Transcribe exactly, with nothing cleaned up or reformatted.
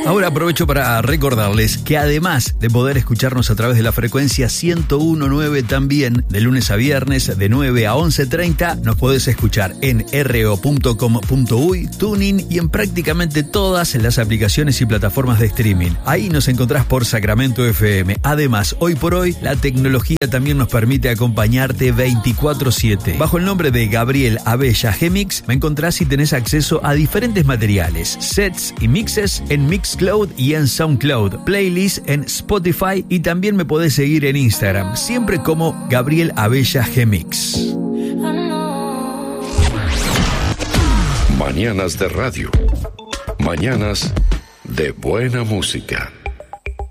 Ahora aprovecho para recordarles que además de poder escucharnos a través de la frecuencia ciento uno punto nueve también, de lunes a viernes de nueve a once treinta, nos podés escuchar en r o punto com punto u y, Tuning y en prácticamente todas las aplicaciones y plataformas de streaming. Ahí nos encontrás por Sacramento F M. Además, hoy por hoy, la tecnología también nos permite acompañarte veinticuatro siete. Bajo el nombre de Gabriel Abella G-Mix, me encontrás y tenés acceso a diferentes materiales, sets y mixes en Mixcloud y en Soundcloud, playlists en Spotify y también me podés seguir en Instagram, siempre como Gabriel Abella G-Mix. Mañanas de radio. Mañanas de buena música.